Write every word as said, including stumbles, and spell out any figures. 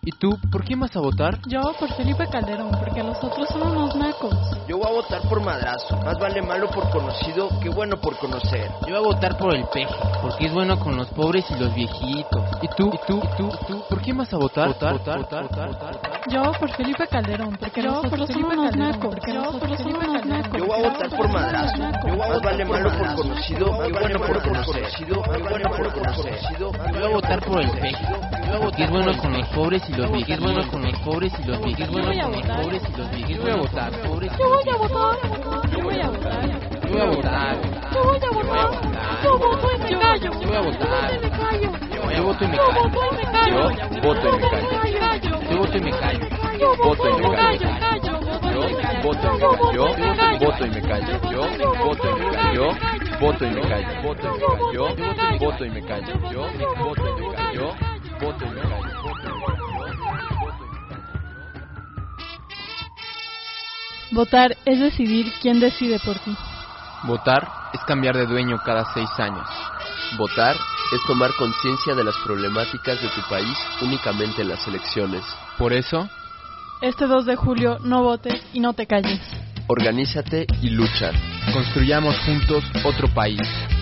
¿Y tú, por quién vas a votar? Yo por Felipe Calderón, porque los otros son unos nacos. Yo voy a votar por Madrazo. Más vale malo por conocido que bueno por conocer. Yo voy a votar por el Peje, porque es bueno con los pobres y los viejitos. ¿Y tú, y tú, y tú, y tú, por quién vas a votar? Votar, votar, votar, votar, votar. Yo por Felipe Calderón, porque Yo los otros son unos nacos. Porque los otros son unos nacos. Yo voy a votar por Madrazo. Más vale malo por conocido que bueno por conocer. Yo voy a votar por el Peje, porque es bueno con los pobres y los viejitos. Es bueno con los pobres y los viejitos. Es bueno con los pobres y los viejitos. Yo voy a votar. Yo voy a votar. Yo voy a votar. Yo voy a votar. Yo voy a votar. Yo voto y me callo. Yo voy a votar. Yo voto y me callo. Yo voto y me callo. Yo voto y me callo. Yo voto y me callo. Yo voto y me callo. Yo voto y me callo. Yo voto y me callo. Yo voto y me callo. Yo voto y me callo. Yo voto y me callo. Yo voto y me callo. Yo voto y me callo. Votar es decidir quién decide por ti. Votar es cambiar de dueño cada seis años. Votar es tomar conciencia de las problemáticas de tu país únicamente en las elecciones. Por eso, este dos de julio no votes y no te calles. Organízate y lucha. Construyamos juntos otro país.